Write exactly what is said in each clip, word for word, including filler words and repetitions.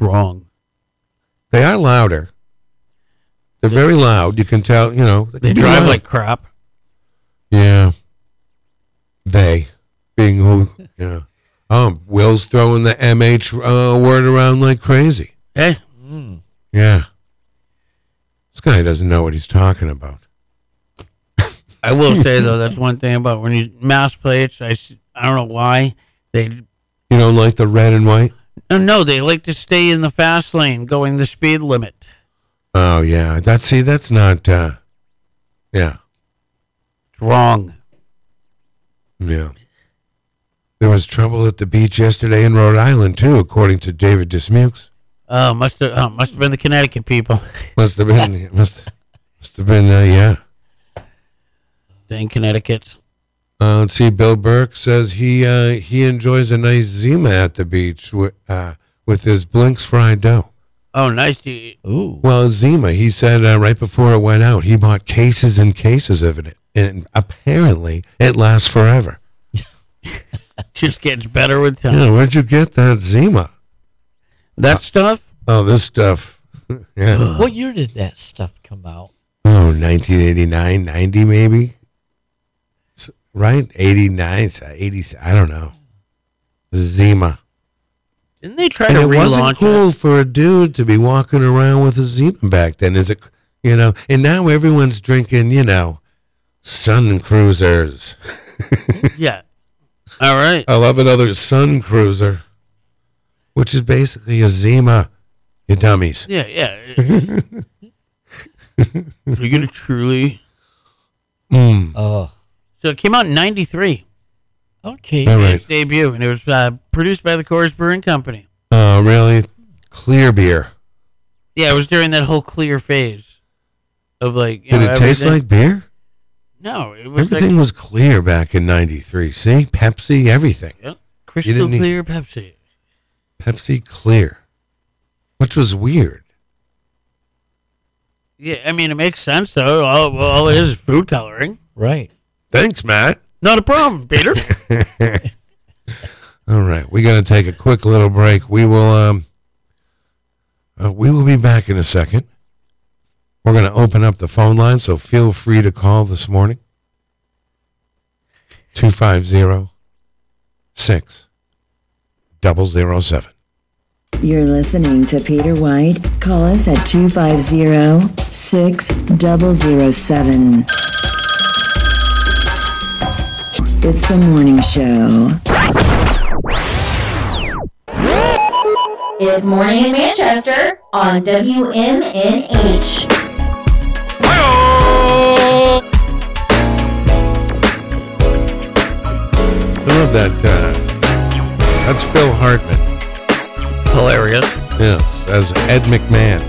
wrong. They are louder. They're very loud. You can tell, you know. They, they drive like crap. Yeah. They. Being who, yeah. Oh, Will's throwing the M H uh, word around like crazy. Hey. Mm. Yeah. This guy doesn't know what he's talking about. I will say, though, that's one thing about when you mass plates, I, I don't know why. They. You don't like the red and white? No, no, they like to stay in the fast lane going the speed limit. Oh, yeah. That, see, that's not, uh, yeah. It's wrong. Yeah. There was trouble at the beach yesterday in Rhode Island, too, according to David Dismukes. Oh, must have uh, must have been the Connecticut people. Must have been, must, must have been, uh, yeah. Dang Connecticut. Uh, let's see. Bill Burke says he uh, he enjoys a nice Zima at the beach with, uh, with his Blinks fried dough. Oh, nice. To Ooh. Well, Zima, he said uh, right before it went out, he bought cases and cases of it, and apparently it lasts forever. Just gets better with time. Yeah, where'd you get that Zima? That uh, stuff? Oh, this stuff. Yeah. What year did that stuff come out? Oh, nineteen eighty-nine, ninety maybe. Right? eighty-nine, eighty, I don't know. Zima. Didn't they try and to it relaunch wasn't cool it? for a dude to be walking around with a Zima back then, is it? You know, and now everyone's drinking, you know, Sun Cruisers. Yeah. All right. I love another Sun Cruiser, which is basically a Zima, you dummies. Yeah, yeah. Are you going to truly? Mm. Oh. So it came out in ninety-three. Okay. All right. Its debut, and it was uh, produced by the Coors Brewing Company. Oh, really? Clear beer. Yeah, it was during that whole clear phase of like. You Did know, it taste everything. like beer? No, it was Everything like, was clear back in ninety-three. See? Pepsi, everything. yeah, crystal didn't need- clear Pepsi. Pepsi clear. Which was weird. Yeah, I mean it makes sense though. All, all it is is food coloring. Right. Thanks, Matt. Not a problem, Peter. All right, we got to take a quick little break. We will um uh, we will be back in a second. We're going to open up the phone line, so feel free to call this morning. two five zero, six zero zero seven. You're listening to Peter White. Call us at two five zero, six zero zero seven. It's the morning show. It's Morning in Manchester on W M N H. I love that. Uh, that's Phil Hartman. Hilarious. Yes, as Ed McMahon.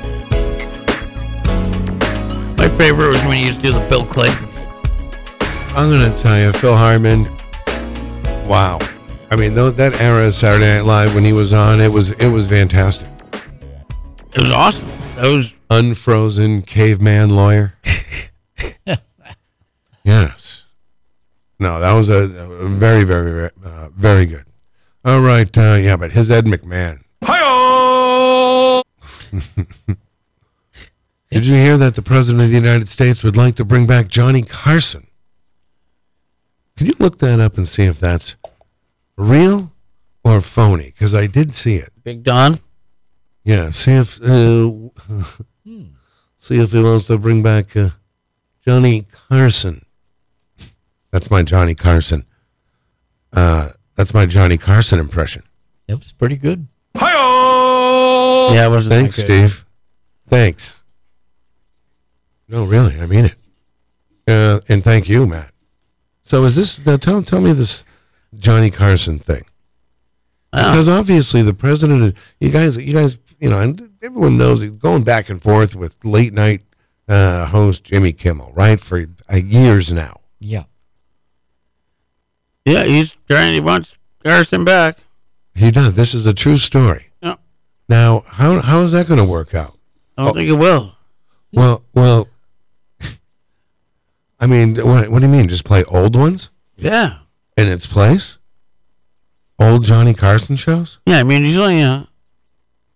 My favorite was when he used to do the Bill Clinton. I'm going to tell you, Phil Hartman, wow. I mean, th- that era of Saturday Night Live when he was on, it was it was fantastic. It was awesome. That was Unfrozen caveman lawyer. Yes. No, that was a, a very, very, very, uh, very good. All right, uh, yeah, but his Ed McMahon. Hi-oh! Did you hear that the President of the United States would like to bring back Johnny Carson? Can you look that up and see if that's real or phony? Because I did see it. Big Don. Yeah, see if uh, see if he wants to bring back uh, Johnny Carson. That's my Johnny Carson. Uh, that's my Johnny Carson impression. That was pretty good. Hi-oh! Yeah, it wasn't that Thanks, good. Steve. Thanks. No, really, I mean it. Uh, and thank you, Matt. So is this, now tell, tell me this Johnny Carson thing. Oh. Because obviously the president, you guys, you guys, you know, and everyone knows he's going back and forth with late night uh, host Jimmy Kimmel, right, for uh, years now. Yeah. Yeah, he's trying. He wants Carson back. He does. This is a true story. Yeah. Now, how how is that going to work out? I don't Oh. think it will. Well, well, I mean, what, what do you mean? Just play old ones Yeah. in its place? Old Johnny Carson shows? Yeah, I mean, he's only, uh,